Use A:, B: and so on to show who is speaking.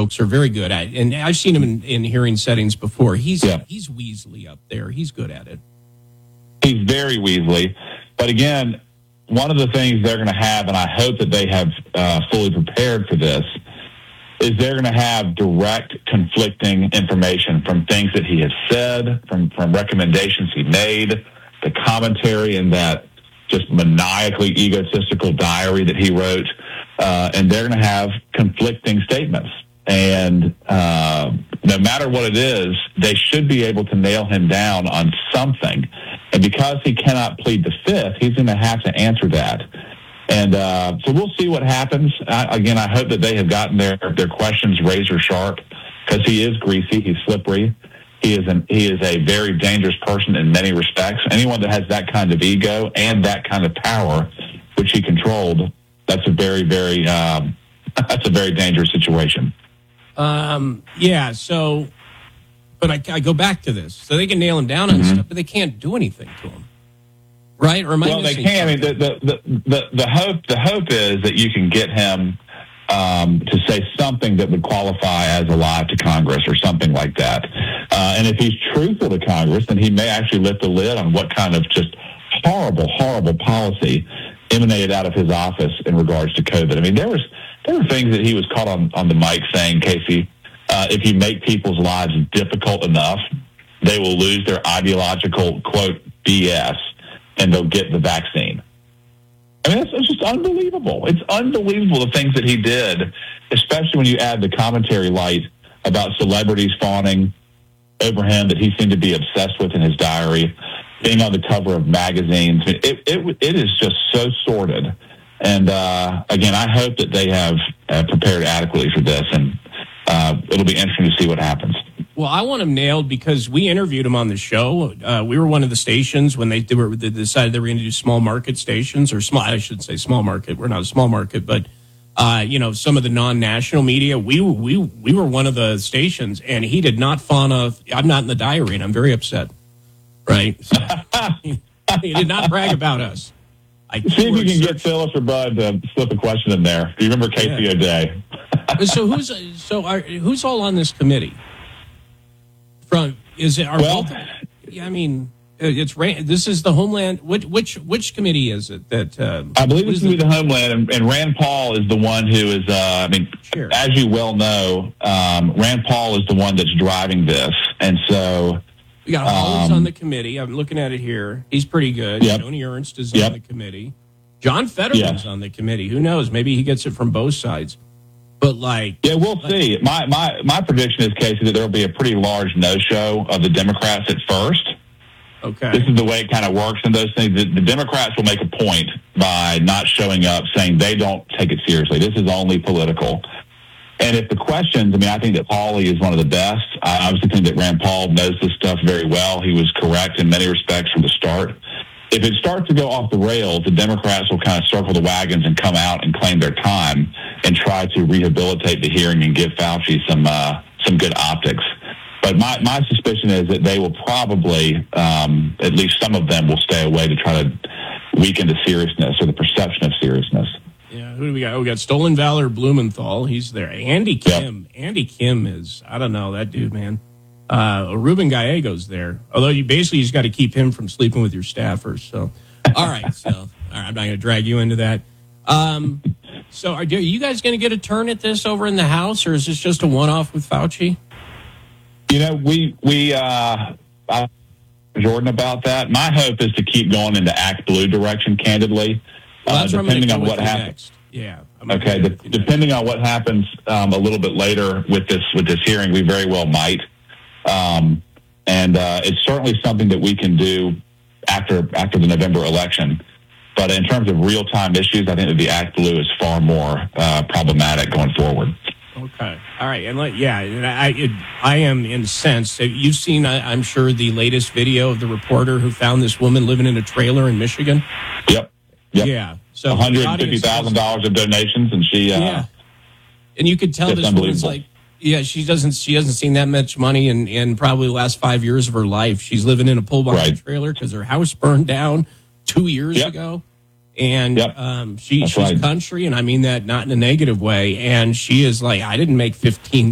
A: folks are very good at it. And I've seen him in hearing settings before. He's weaselly up there. He's good at it.
B: He's very weaselly. But again, one of the things they're going to have, and I hope that they have fully prepared for this, is they're going to have direct conflicting information from things that he has said, from recommendations he made, the commentary in that just maniacally egotistical diary that he wrote, and they're going to have conflicting statements. And no matter what it is, they should be able to nail him down on something. And because he cannot plead the fifth, he's going to have to answer that. And so we'll see what happens. Again, I hope that they have gotten their questions razor sharp, because he is greasy, he's slippery. He is a very dangerous person in many respects. Anyone that has that kind of ego and that kind of power, which he controlled, that's a very, very that's a very dangerous situation.
A: Yeah. So, but I go back to this. So they can nail him down on stuff, but they can't do anything to him, right? Or am I
B: they can. I mean, the hope is that you can get him to say something that would qualify as a lie to Congress or something like that. And if he's truthful to Congress, then he may actually lift the lid on what kind of just horrible, horrible policy emanated out of his office in regards to COVID. I mean, there were things that he was caught on the mic saying, Casey, if you make people's lives difficult enough, they will lose their ideological, quote, BS, and they'll get the vaccine. I mean, it's just unbelievable. It's unbelievable the things that he did, especially when you add the commentary light about celebrities fawning over him that he seemed to be obsessed with in his diary, being on the cover of magazines. It is just so sordid. And again, I hope that they have prepared adequately for this, and it'll be interesting to see what happens.
A: Well, I want him nailed because we interviewed him on the show. We were one of the stations when they decided they were going to do small market stations, or I should say small market. We're not a small market, but some of the non-national media. We were one of the stations, and he did not fawn off. I'm not in the diary, and I'm very upset. Right? So, he did not brag about us.
B: See if you can get Phyllis or Bud to slip a question in there. Do you remember Casey O'Day?
A: So who's all on this committee? Is it our?
B: Well,
A: I mean, this is the Homeland. Which committee is it that?
B: I believe it's going to be the Homeland, and Rand Paul is the one who is.
A: Sure.
B: As you well know, Rand Paul is the one that's driving this, and so
A: we got Hollins on the committee. I'm looking at it here. He's pretty good.
B: Yep.
A: Tony Ernst is on the committee. John Fetterman's on the committee. Who knows? Maybe he gets it from both sides. But
B: we'll see. My prediction is, Casey, that there will be a pretty large no-show of the Democrats at first.
A: Okay.
B: This is the way it kind of works in those things. The Democrats will make a point by not showing up, saying they don't take it seriously. This is only political. And if the questions, I think that Pauly is one of the best. I obviously think that Rand Paul knows this stuff very well. He was correct in many respects from the start. If it starts to go off the rails, the Democrats will kind of circle the wagons and come out and claim their time and try to rehabilitate the hearing and give Fauci some good optics. But my suspicion is that they will probably, at least some of them, will stay away to try to weaken the seriousness or the perception of seriousness.
A: Yeah, who do we got? We got Stolen Valor Blumenthal. He's there. Andy Kim. Yep. Andy Kim is, I don't know, that dude, man. Ruben Gallego's there. Although you just got to keep him from sleeping with your staffers. So, all right. I'm not going to drag you into that. So are you guys going to get a turn at this over in the House, or is this just a one-off with Fauci?
B: We Jordan about that. My hope is to keep going into Act Blue direction, candidly.
A: Well,
B: depending on what happens.
A: Yeah.
B: Okay. Depending on what happens a little bit later with this hearing, we very well might. And it's certainly something that we can do after the November election. But in terms of real-time issues, I think that the Act Blue is far more problematic going forward.
A: Okay. All right. And I am incensed. You've seen, I'm sure, the latest video of the reporter who found this woman living in a trailer in Michigan?
B: Yep.
A: Yeah. So
B: $150,000 of donations, and she...
A: yeah. And you could tell this woman's like, she hasn't seen that much money in probably the last 5 years of her life. She's living in a pull-barn trailer because her house burned down 2 years ago. And she's country, and I mean that not in a negative way. And she is like, I didn't make $15